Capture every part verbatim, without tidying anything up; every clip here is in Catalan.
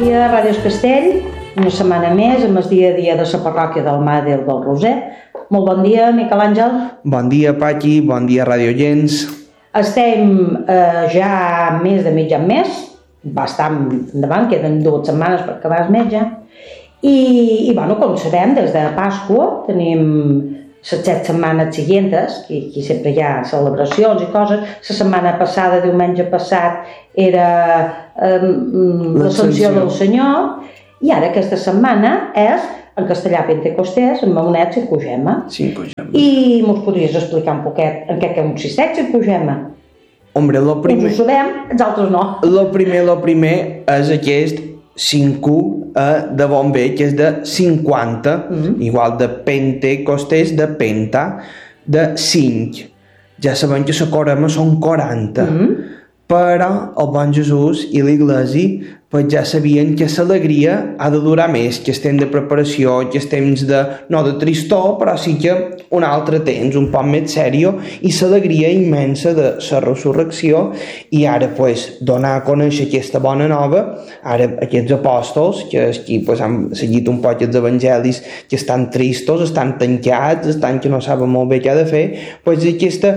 dia, Ràdio Castell, una setmana més, amb el dia a dia de la parròquia del Mare del Roser. Molt bon dia, Miquel Àngel. Bon dia, Paqui, bon dia, Ràdio Gens. Estem eh, ja més de mig mes, bastant endavant, queden dues setmanes per acabar el metge. I, i bueno, com sabem, des de Pasqua tenim les set setmanes seguientes, que aquí sempre hi ha celebracions i coses. La setmana passada, diumenge passat, era eh, l'Ascensió del Senyor, i ara aquesta setmana és en castellà Pentecostés, en Mamonet Circogema. Circogema. I mos podries explicar un poquet en què consisteix Circogema? Hombre, lo primer... Uns ho sabem, els altres no. Lo primer, lo primer és aquest cinco eh, de Bombay, que és de cinquanta, mm-hmm. igual de Pentecostés, de Penta, de cinc. Ja sabem que la Corema són quaranta, mm-hmm. però el bon Jesús i l'Iglesi pues ja sabien que l'alegria ha de durar més, que estem de preparació, que estem de, no de tristor, però sí que un altre temps, un poc més serio, i l'alegria immensa de la resurrecció, i ara pues, donar a conèixer aquesta bona nova, ara aquests apòstols, que aquí pues, han seguit un poc els evangelis, que estan tristos, estan tancats, estan que no saben molt bé què ha de fer, pues aquesta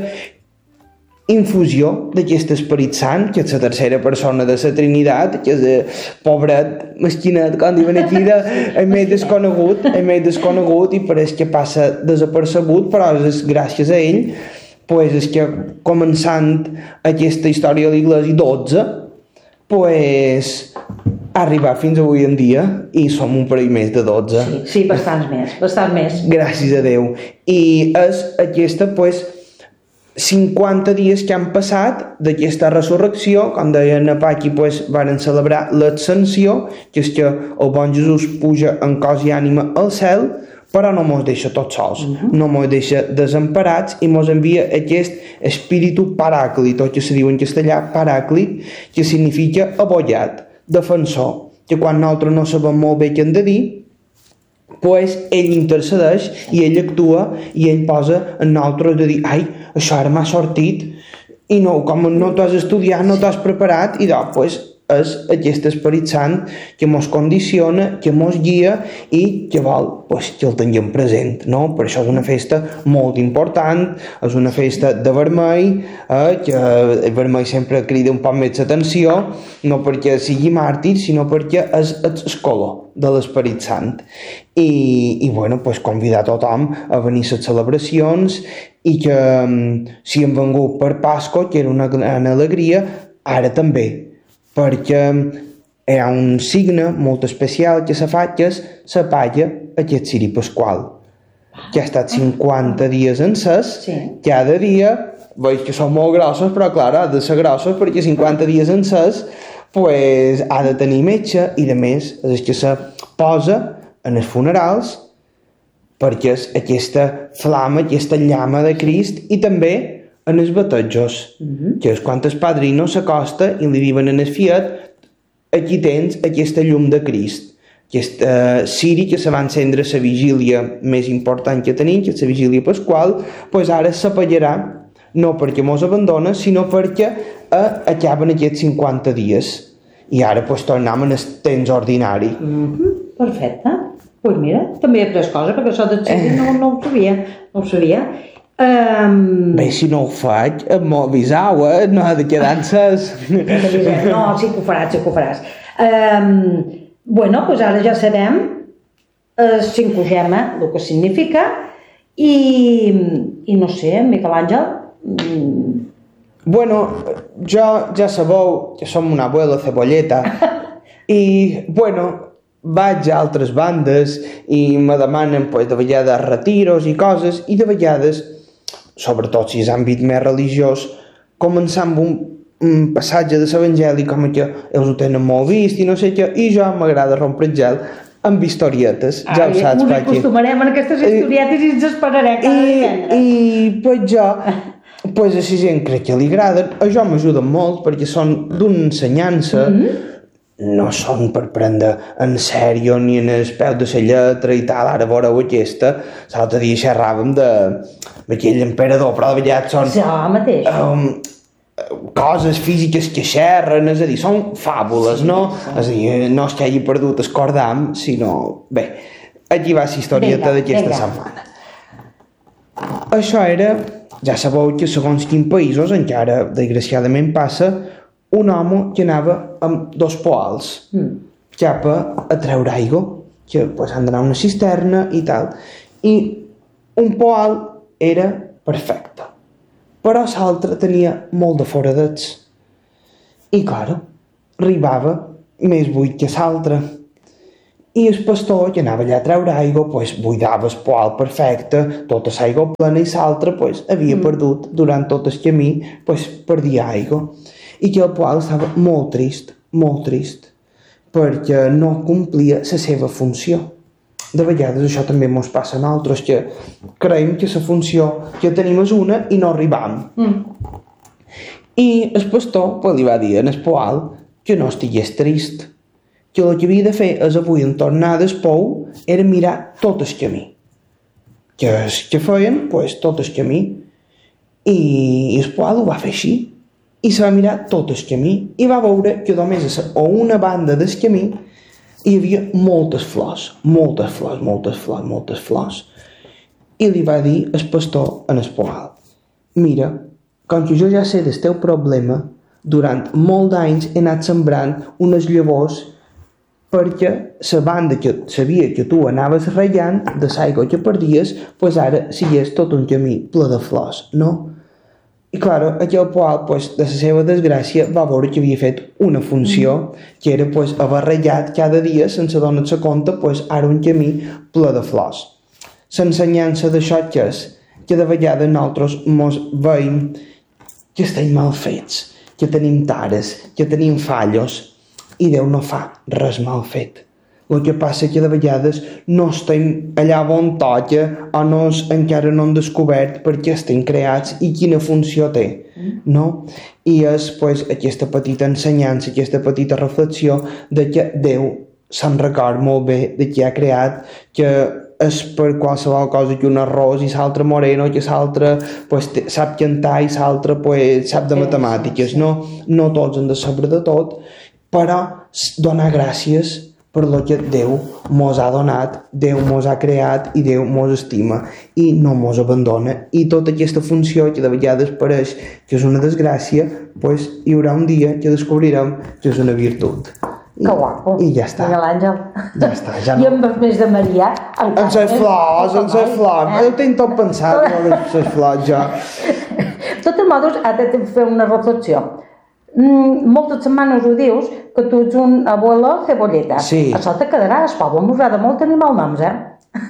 infusió d'aquest Esperit Sant, que és la tercera persona de la Trinitat, que és el pobret, mesquinet, com diuen aquí, de, és més desconegut, és més desconegut i pareix que passa desapercebut, però és gràcies a ell, pues, és que començant aquesta història de l'Iglesi dotze, pues, ha arribat fins avui en dia i som un parell més de dotze. Sí, sí, bastants més, bastant més. Gràcies a Déu. I és aquesta, pues, cinquanta dies que han passat d'aquesta resurrecció, com deien a Paqui, pues, van celebrar l'ascensió, que és que el bon Jesús puja en cos i ànima al cel, però no mos deixa tots sols, uh-huh. no mos deixa desemparats i mos envia aquest espíritu paràclit, o que se diu en castellà paràclit, que significa abollat, defensor, que quan nosaltres no sabem molt bé què hem de dir, pues ell intercedeix i ell actua i ell posa en nosaltres de dir, ai, això ara m'ha sortit i no, com no t'has estudiat, no t'has preparat, i doncs, pues, és aquest Esperit Sant que mos condiciona, que mos guia i que vol pues, que el tinguem present, no? Per això és una festa molt important, és una festa de vermell, eh, que el vermell sempre crida un poc més l'atenció, no perquè sigui màrtir, sinó perquè és el color de l'Esperit Sant. I, i bueno, pues, convidar tothom a venir a les celebracions i que si hem vengut per Pasqua, que era una gran alegria, ara també, perquè hi ha un signe molt especial que se fa, que és la palla aquest ciri pasqual, que ha estat cinquanta dies encès, sí. Cada dia, veig que són molt grossos, però clar, ha de ser grossos perquè cinquanta dies encès pues, ha de tenir metge i de més és que se posa en els funerals perquè és aquesta flama, aquesta llama de Crist, i també en els batejos, mm-hmm. que és quan el padrino s'acosta i li diuen en el fiat, aquí tens aquesta llum de Crist, aquest eh, ciri que se va encendre a la vigília més important que tenim, que és la vigília pasqual, pues ara s'apallarà, no perquè mos abandona, sinó perquè eh, acaben aquests cinquanta dies, i ara pues, tornem en el temps ordinari. Mm-hmm. Perfecte. Pues mira, també he après coses, perquè això del ciri no, no ho sabia, no ho sabia. Um... Bé, si no ho faig, m'ho avisau, eh? No ha de quedar encès. No, sí que ho faràs, sí que ho faràs. Um, bueno, doncs ara ja sabem el Cinquagema, el que significa, i, i no sé, Miquel Àngel... Um... Bueno, jo ja sabeu que som una abuela cebolleta i, bueno, vaig a altres bandes i me demanen pues, de vegades retiros i coses, i de vegades, sobretot si és àmbit més religiós, començar amb un, un passatge de l'Evangeli com que ells ho tenen molt vist i no sé què, i jo m'agrada rompre el gel amb historietes, ja Ai, ho saps, Paqui. Ens acostumarem a aquestes historietes i ens esperarem cada divendres. I, i pues jo, pues a la gent crec que li agraden, a jo m'ajuden molt perquè són d'una ensenyança, mm-hmm. no són per prendre en sèrio ni en el peu de la lletra i tal. Ara veureu aquesta, l'altre dia xerràvem de d'aquell emperador, però de veritat són sí, mateix. Um, coses físiques que xerren, és a dir, són fàbules, sí, no? Sí. És a dir, no és que hagi perdut el cordam, sinó... Bé, aquí va la historieta d'aquesta setmana. Això era, ja sabeu que segons quins països encara, desgraciadament, passa un home que anava amb dos poals mm. cap a treure aigua, que pues, han d'anar a una cisterna i tal. I un poal era perfecte, però l'altre tenia molt de foradets. I, clar, arribava més buit que l'altre. I el pastor, que anava allà a treure aigua, pues, buidava el poal perfecte, tota l'aigua plena, i l'altre pues, havia mm. perdut durant tot el camí, pues, perdia aigua. I que el poal estava molt trist, molt trist, perquè no complia la seva funció. De vegades això també ens passa a nosaltres, que creiem que la funció que tenim és una i no arribam. Mm. I el pastor pues, li va dir en el poal que no estigués trist, que el que havia de fer és avui en tornar del pou era mirar tot el camí. Que és que feien, pues, tot el camí. I, i el poal ho va fer així. I se va mirar tot el camí i va veure que només a una banda del camí hi havia moltes flors, moltes flors, moltes flors, moltes flors. I li va dir el pastor en el poal: mira, com que jo ja sé del teu problema, durant molt d'anys he anat sembrant unes llavors perquè la banda que sabia que tu anaves ratllant de l'aigua que perdies, pues ara sigués tot un camí ple de flors, no? I clar, aquell poal, pues, de la seva desgràcia, va veure que havia fet una funció, que era pues, haver ratllat cada dia sense donar-se compte, pues, ara un camí ple de flors. L'ensenyança d'això que és que de vegades nosaltres mos veiem que estem mal fets, que tenim tares, que tenim fallos, i Déu no fa res mal fet. El que passa que de vegades no estem allà on toca o no és, encara no hem descobert per què estem creats i quina funció té, no? I és pues, aquesta petita ensenyança, aquesta petita reflexió de que Déu se'n record molt bé de qui ha creat, que és per qualsevol cosa que un arròs i l'altre moreno, que l'altre pues, sap cantar i l'altre pues, sap de matemàtiques, no? No tots han de saber de tot, però donar gràcies per lo que Déu mos ha donat, Déu mos ha creat i Déu mos estima i no mos abandona. I tota aquesta funció que de vegades pareix que és una desgràcia, pues, hi haurà un dia que descobrirem que és una virtut. Que guapo. I ja està. Miguel Àngel. Ja està, ja no. I amb més de Maria. En les flors, en les flors. Eh? Jo tinc tot pensat, en les flors, ja. De totes modos, ha de fer una reflexió. Mm, moltes setmanes ho dius que tu ets un abuelo cebolleta. Sí. Això te quedarà, el poble m'ho agrada molt tenir malnoms, eh?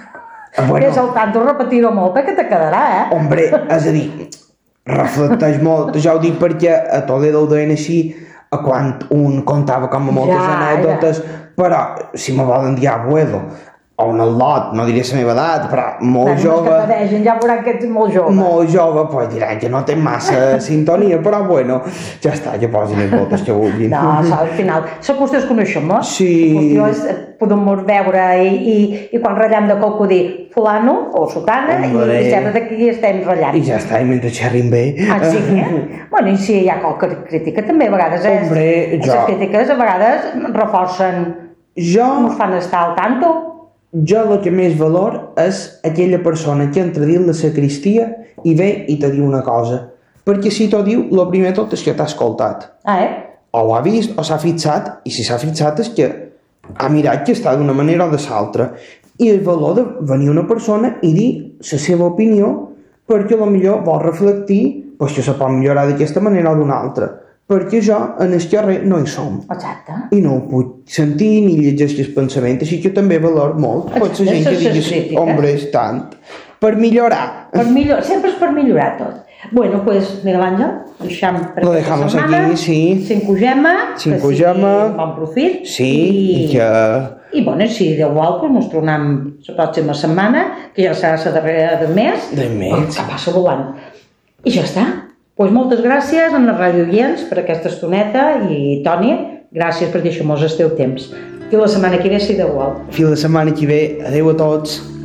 Bueno. És el tanto repetir-ho molt perquè te quedarà, eh? Hombre, és a dir, reflecteix molt. Ja ho dic perquè a Toledo ho deien així, a quan un contava com a moltes ja, anècdotes, ja. Però si me volen dir abuelo o un al·lot, no diré la meva edat, però molt bueno, jove... Que vegin, ja veuran que ets molt jove. Molt jove, pues diran que no té massa sintonia, però bueno, ja està, ja posin les botes que vulguin. No, al final, la qüestió és conèixer-nos. Sí. La qüestió és podem veure i, i, i quan ratllem de qualcú dir fulano o sotana i, i sempre d'aquí estem ratllant. I ja està, i mentre xerrin bé. Ah, sí, eh? Bueno, i si hi ha qualque crítica també, a vegades és... Hombre, jo... Les crítiques a vegades reforcen... Jo... Ens fan estar al tanto. Jo el que més valor és aquella persona que entra dins la sacristia i ve i te diu una cosa. Perquè si t'ho diu, el primer tot és que t'ha escoltat. Ah, eh? O ho ha vist, o s'ha fixat, i si s'ha fixat és que ha mirat que està d'una manera o de l'altra. I el valor de venir una persona i dir la seva opinió perquè potser vol reflectir pues, que se pot millorar d'aquesta manera o d'una altra. Perquè jo en el carrer no hi som. Exacte. I no ho puc sentir ni llegeixo el pensament, així que també valor molt. Pot ser gent que digui, hombre, és tant. Per millorar. Per millor, sempre és per millorar tot. Bueno, pues, Miguel Àngel, deixam per Lo dejamos setmana. Aquí, sí. Cinco gema. Cinco gema. Bon profit. Sí, i, i que... I bueno, si Déu vol, pues, ens tornem la pròxima setmana, que ja serà la darrera de mes. De mes. Que passa volant. I ja està. Pues moltes gràcies a les radioients per aquesta estoneta i Toni, gràcies per deixar-nos el teu temps. Fins la setmana que ve, si Déu vol. Fins la setmana que ve. Adéu a tots.